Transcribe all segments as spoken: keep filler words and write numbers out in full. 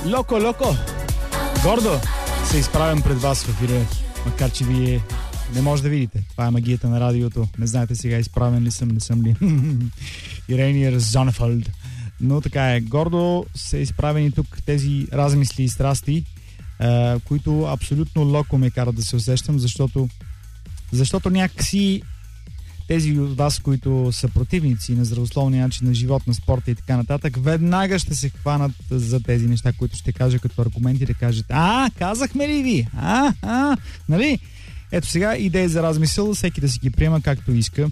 Локо, локо! Гордо се изправям пред вас в ефира, макар че вие не може да видите. Това е магията на радиото. Не знаете сега изправен ли съм, не съм ли. Ирения Зонефалд. Но така е. Гордо са изправени тук тези размисли и страсти, е, които абсолютно локо ме карат да се усещам, защото, защото някакси тези от вас, които са противници на здравословния начин на живот, на спорта и така нататък, веднага ще се хванат за тези неща, които ще кажа като аргументи, да кажат: а, казахме ли ви? А, а, нали? Ето сега идея за размисъл, всеки да си ги приема както иска.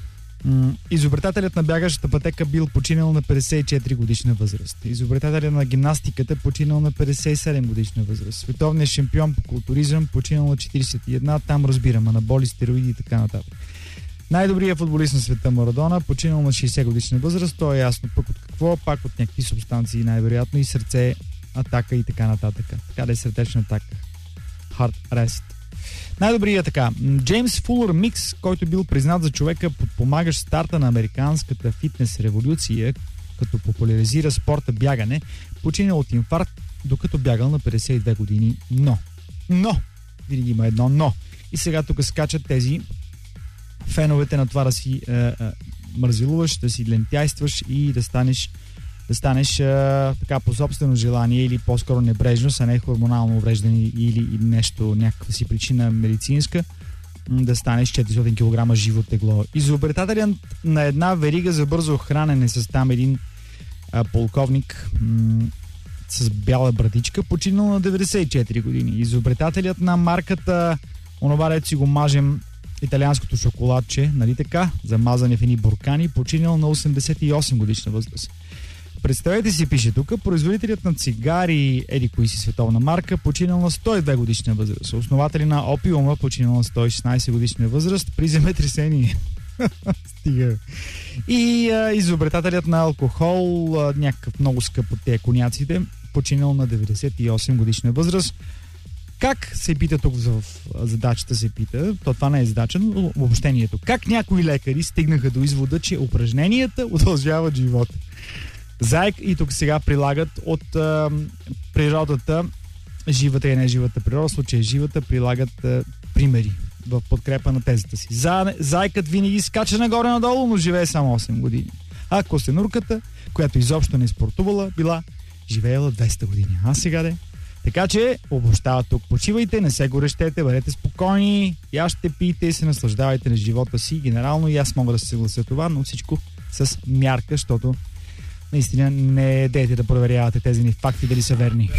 М- изобретателят на бягащата пътека бил починал на петдесет и четири годишна възраст. Изобретателят на гимнастиката починал на петдесет и седем годишна възраст. Световният шампион по културизъм починал на четиридесет и една, там разбирам, анаболи, стероиди и така нататък. Най-добрият футболист на света Марадона починал на шейсет годишна възраст. То е ясно пък от какво, пак от някакви субстанции най-вероятно, и сърце, атака и така нататък. Така да е сърдечна атака. Heart arrest. Най-добрият така. Джеймс Фулър Микс, който бил признат за човека, подпомагащ старта на американската фитнес революция, като популяризира спорта бягане, починал от инфаркт, докато бягал на петдесет и две години. Но, но, винаги има едно но. И сега тук скачат тези феновете на това да си е, е, мързелуваш, да си лентяйстваш и да станеш, да станеш е, така по собствено желание или по-скоро небрежност, а не хормонално увреждане или нещо, някаква си причина медицинска, да станеш четиристотин килограма живо тегло. Изобретателят на една верига за бързо хранене с там един е, полковник м- с бяла брадичка, починал на деветдесет и четири години. Изобретателят на марката, онова дето си го мажем, италианското шоколадче, нали така, замазани в едни буркани, починал на осемдесет и осем годишна възраст. Представете си, пише тук, производителят на цигари, еди кои си световна марка, починал на сто и две годишна възраст. Основатели на опиума, починал на сто и шестнадесет годишна възраст при земетресение. Стига. И а, изобретателят на алкохол, а, някакъв много скъп от тези коняците, починал на деветдесет и осем годишна възраст. Как се пита тук в задачата се пита, то това не е задача, но обобщението. Как някои лекари стигнаха до извода, че упражненията удължават живота? Зайк и тук сега прилагат от а, природата, живата и неживата природа, в случая живата, прилагат а, примери в подкрепа на тезата си. За, зайкът винаги скача нагоре-надолу, но живее само осем години. А костенурката, която изобщо не е спортувала, била живеела двеста години. А сега де? Така че, обобщава тук, почивайте, не се горещете, бъдете спокойни, яжте, пийте и се наслаждавайте на живота си. Генерално и аз мога да се съглася това, но всичко с мярка, защото наистина не дейте да проверявате тези ни факти дали са верни.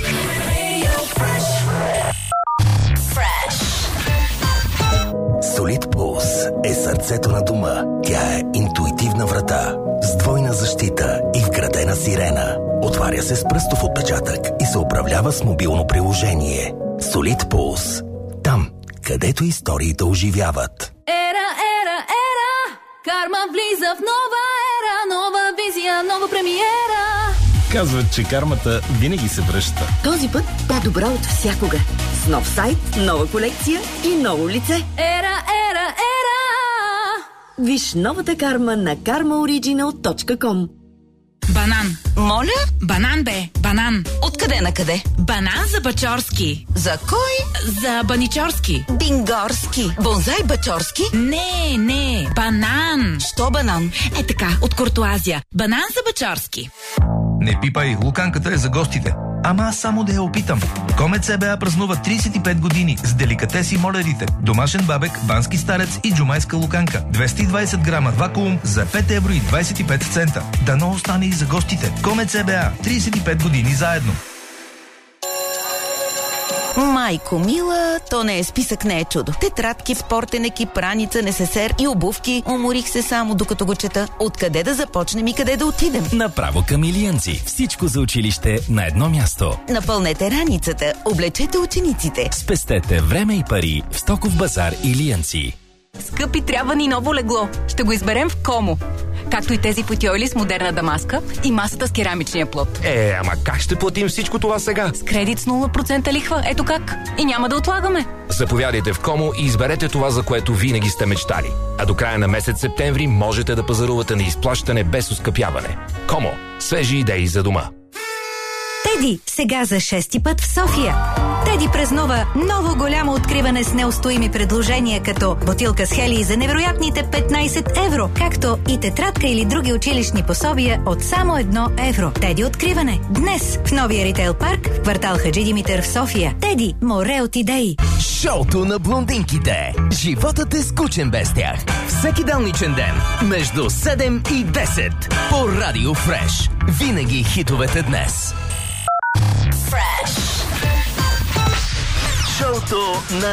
Солид Пулс е сърцето на дома. Тя е интуитивна врата с двойна защита и вградена сирена. Отваря се с пръстов отпечатък и се управлява с мобилно приложение. Солид Пулс. Там, където историите оживяват. Ера, ера, ера! Карма влиза в нова ера, нова визия, нова премиера. Казват, че кармата винаги се връща. Този път по-добра от всякога. С нов сайт, нова колекция и ново лице. Ера, ера, ера! Виж новата карма на карма ориджинал точка ком. Банан. Моля? Банан бе, банан. Откъде на къде? Банан за Бачорски. За кой? За Баничорски. Бингорски. Бонзай Бачорски? Не, не, банан. Що банан? Е така, от Куртуазия. Банан за Бачорски. Не пипай, луканката е за гостите. Ама аз само да я опитам. Комет СБА празнува тридесет и пет години с деликатеси молерите. Домашен бабек, бански старец и джумайска луканка. двеста и двадесет грама вакуум за пет евро и двадесет и пет цента. Дано остане и за гостите. Комет СБА. тридесет и пет години заедно. Майко мила, то не е списък, не е чудо. Тетрадки, спортен екип, раница, несесер и обувки. Уморих се само докато го чета. Откъде да започнем и къде да отидем? Направо към Илиянци. Всичко за училище на едно място. Напълнете раницата, облечете учениците. Спестете време и пари в Стоков базар Илиянци. Скъпи, трябва ни ново легло. Ще го изберем в Комо. Както и тези футиойли с модерна дамаска и масата с керамичния плод. Е, ама как ще платим всичко това сега? С кредит с нула процента лихва. Ето как. И няма да отлагаме. Заповядайте в Комо и изберете това, за което винаги сте мечтали. А до края на месец септември можете да пазарувате на изплащане без оскъпяване. Комо. Свежи идеи за дома. Теди, сега за шести път в София. Теди празнува ново голямо откриване с неустоими предложения, като бутилка с хелий за невероятните петнайсет евро, както и тетрадка или други училищни пособия от само едно евро. Теди откриване днес в новия ритейл парк в квартал Хаджи Димитър в София. Теди, море от идеи. Шоуто на блондинките. Животът е скучен без тях. Всеки делничен ден между седем и десет по Радио Фреш. Винаги хитовете днес. Фреш. Шоуто на